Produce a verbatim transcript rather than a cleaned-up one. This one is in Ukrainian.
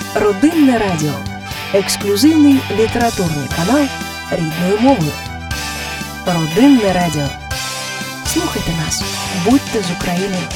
Родинне радіо. Ексклюзивний літературний канал рідною мовою. Родинне радіо. Слухайте нас. Будьте з Україною.